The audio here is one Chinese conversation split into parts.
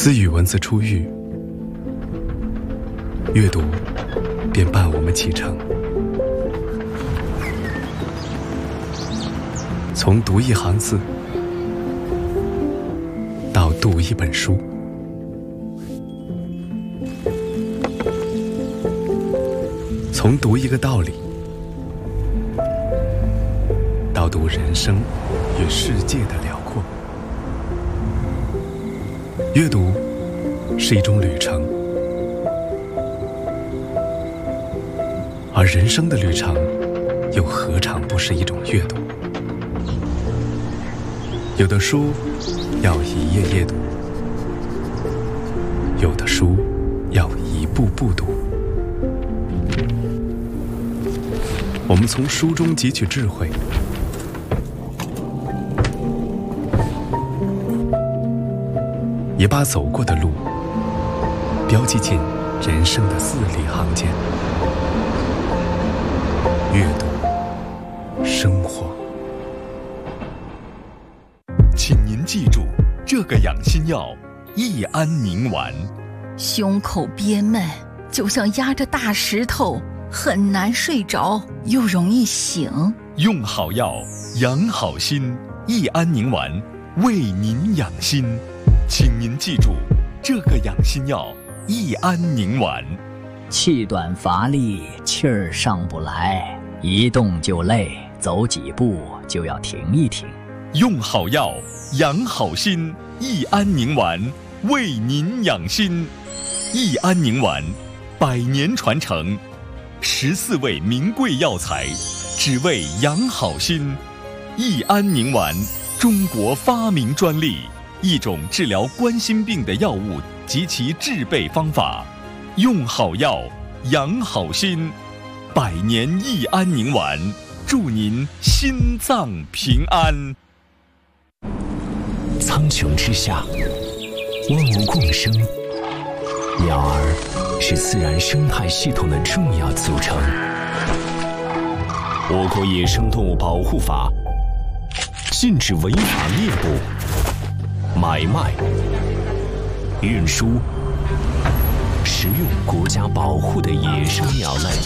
自语文字初遇，阅读便伴我们启程。从读一行字到读一本书，从读一个道理到读人生与世界的辽阔。阅读是一种旅程，而人生的旅程又何尝不是一种阅读？有的书要一页页读，有的书要一步步读。我们从书中汲取智慧，也把走过的路标记进人生的字里行间。阅读，生活。 请您记住，这个养心药益安宁丸。 胸口憋闷，就像压着大石头，很难睡着，又容易醒。 用好药，养好心，益安宁丸为您养心。请您记住，这个养心药益安宁丸。 气短乏力，气儿上不来，一动就累，走几步就要停一停。 用好药，养好心，益安宁丸为您养心。益安宁丸100年传承，14味名贵药材，只为养好心。益安宁丸，中国发明专利，一种治疗冠心病的药物及其制备方法。用好药，养好心，100年益安宁丸，祝您心脏平安。 苍穹之下，万物共生，鸟儿是自然生态系统的重要组成。我国野生动物保护法禁止违法猎捕、买卖、运输、食用国家保护的野生鸟类。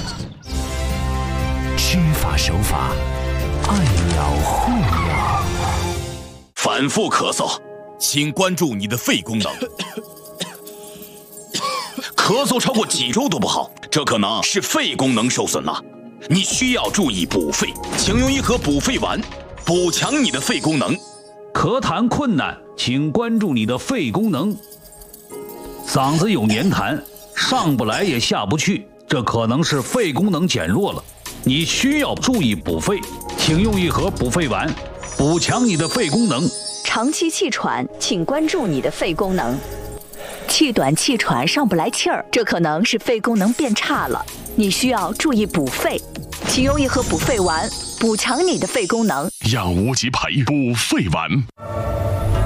知法守法，爱鸟护鸟。 反复咳嗽，请关注你的肺功能。咳嗽超过几周都不好，这可能是肺功能受损了。你需要注意补肺，请用一盒补肺丸，补强你的肺功能。 咳痰困难，请关注你的肺功能。嗓子有黏痰，上不来也下不去，这可能是肺功能减弱了。你需要注意补肺，请用一盒补肺丸，补强你的肺功能。 长期气喘，请关注你的肺功能。气短气喘上不来气儿，这可能是肺功能变差了，你需要注意补肺，请用一盒补肺丸，补强你的肺功能。 药物级牌补肺丸。